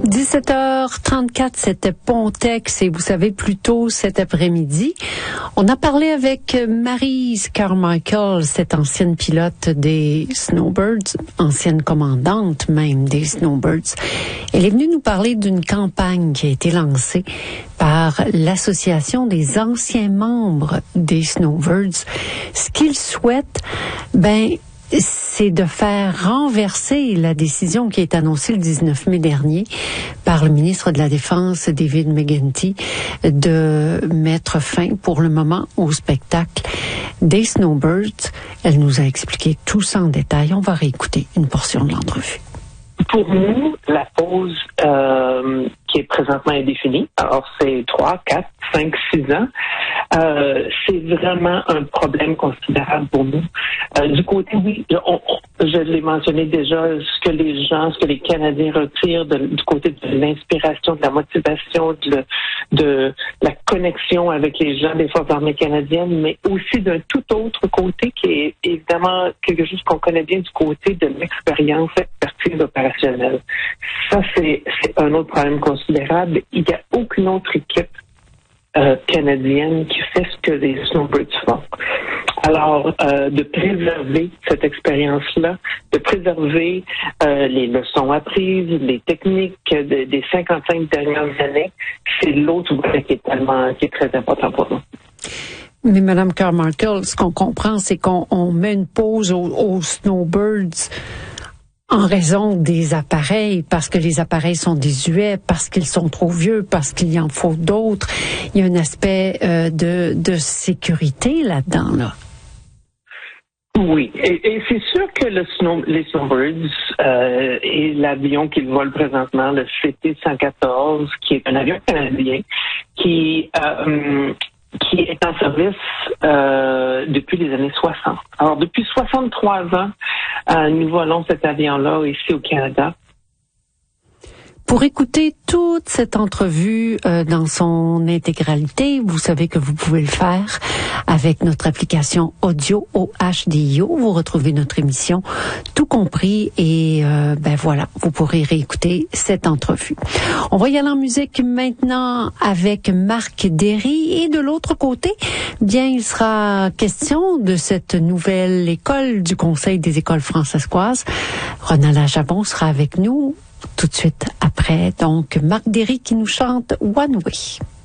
17h34, c'était Pontex et vous savez, plus tôt cet après-midi, on a parlé avec Maryse Carmichael, cette ancienne pilote des Snowbirds, ancienne commandante même des Snowbirds. Elle est venue nous parler d'une campagne qui a été lancée par l'Association des anciens membres des Snowbirds. Ce qu'ils souhaitent, c'est de faire renverser la décision qui est annoncée le 19 mai dernier par le ministre de la Défense, David McGuinty, de mettre fin pour le moment au spectacle des Snowbirds. Elle nous a expliqué tout ça en détail. On va réécouter une portion de l'entrevue. Pour nous, la pause qui est présentement indéfinie, alors c'est 3, 4, 5, 6 ans, c'est vraiment un problème considérable pour nous. Du côté, oui, je l'ai mentionné déjà, ce que les Canadiens retirent du côté de l'inspiration, de la motivation, de la connexion avec les gens des Forces armées canadiennes, mais aussi d'un tout autre côté qui est évidemment quelque chose qu'on connaît bien du côté de l'expérience, l'expertise opérationnelle. Ça, c'est un autre problème considérable. Il n'y a aucune autre équipe canadienne qui fait ce que les Snowbirds font. Alors, de préserver cette expérience-là, de préserver les leçons apprises, les techniques des 55 dernières années, c'est l'autre volet qui est très important pour nous. Mais Mme Carmichael, ce qu'on comprend, c'est qu'on met une pause aux Snowbirds en raison des appareils, parce que les appareils sont désuets, parce qu'ils sont trop vieux, parce qu'il y en faut d'autres. Il y a un aspect de sécurité là-dedans, là. Oui, et c'est sûr que les Snowbirds et l'avion qu'ils volent présentement, le CT-114, qui est un avion canadien, qui est en service depuis les années 60. Alors, depuis 63 ans, nous volons cet avion-là ici au Canada. Pour écouter toute cette entrevue dans son intégralité, vous savez que vous pouvez le faire avec notre application audio OHDIO. Vous retrouvez notre émission tout compris et voilà, vous pourrez réécouter cette entrevue. On va y aller en musique maintenant avec Marc Derry et de l'autre côté, il sera question de cette nouvelle école du Conseil des écoles francescoises. Ronald Jabon sera avec nous tout de suite après. Donc, Marc Derry qui nous chante One Way.